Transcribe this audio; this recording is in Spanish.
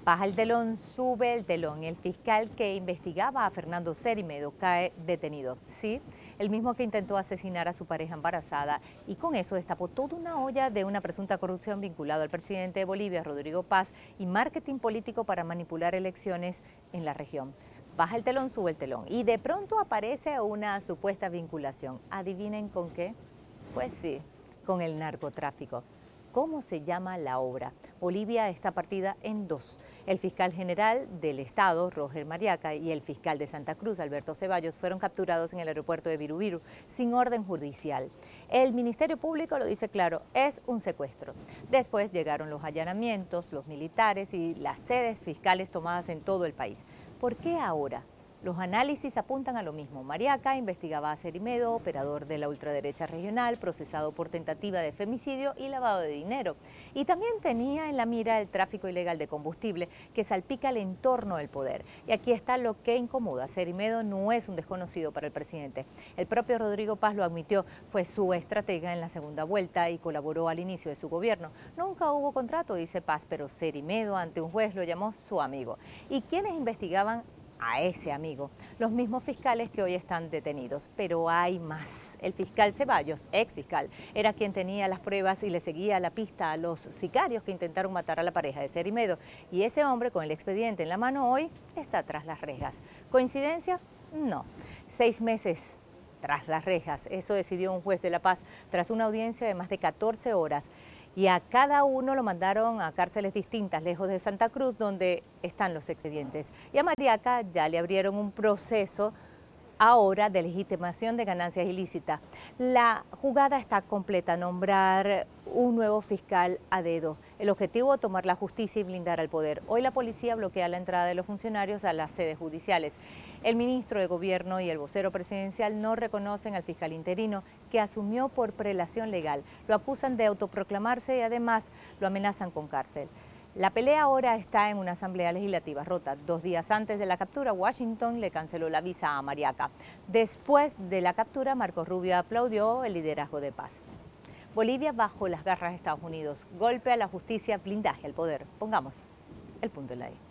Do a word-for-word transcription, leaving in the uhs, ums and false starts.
Baja el telón, sube el telón. El fiscal que investigaba a Fernando Cerimedo cae detenido. Sí, el mismo que intentó asesinar a su pareja embarazada y con eso destapó toda una olla de una presunta corrupción vinculada al presidente de Bolivia, Rodrigo Paz, y marketing político para manipular elecciones en la región. Baja el telón, sube el telón y de pronto aparece una supuesta vinculación. ¿Adivinen con qué? Pues sí, con el narcotráfico. ¿Cómo se llama la obra? Bolivia está partida en dos. El fiscal general del Estado, Roger Mariaca, y el fiscal de Santa Cruz, Alberto Ceballos, fueron capturados en el aeropuerto de Virubiru sin orden judicial. El Ministerio Público lo dice claro, es un secuestro. Después llegaron los allanamientos, los militares y las sedes fiscales tomadas en todo el país. ¿Por qué ahora? Los análisis apuntan a lo mismo. Mariaca investigaba a Cerimedo, operador de la ultraderecha regional, procesado por tentativa de femicidio y lavado de dinero. Y también tenía en la mira el tráfico ilegal de combustible que salpica el entorno del poder. Y aquí está lo que incomoda. Cerimedo no es un desconocido para el presidente. El propio Rodrigo Paz lo admitió, fue su estratega en la segunda vuelta y colaboró al inicio de su gobierno. Nunca hubo contrato, dice Paz, pero Cerimedo ante un juez lo llamó su amigo. ¿Y quienes investigaban a ese amigo? Los mismos fiscales que hoy están detenidos, pero hay más. El fiscal Ceballos, ex fiscal, era quien tenía las pruebas y le seguía la pista a los sicarios que intentaron matar a la pareja de Cerimedo. Y ese hombre con el expediente en la mano hoy está tras las rejas. ¿Coincidencia? No. Seis meses tras las rejas, eso decidió un juez de La Paz tras una audiencia de más de catorce horas. Y a cada uno lo mandaron a cárceles distintas, lejos de Santa Cruz, donde están los expedientes. Y a Mariaca ya le abrieron un proceso ahora de legitimación de ganancias ilícitas. La jugada está completa, nombrar un nuevo fiscal a dedo. El objetivo, tomar la justicia y blindar al poder. Hoy la policía bloquea la entrada de los funcionarios a las sedes judiciales. El ministro de Gobierno y el vocero presidencial no reconocen al fiscal interino que asumió por prelación legal. Lo acusan de autoproclamarse y además lo amenazan con cárcel. La pelea ahora está en una asamblea legislativa rota. Dos días antes de la captura, Washington le canceló la visa a Mariaca. Después de la captura, Marco Rubio aplaudió el liderazgo de Paz. Bolivia bajo las garras de Estados Unidos. Golpe a la justicia, blindaje al poder. Pongamos el punto en la I.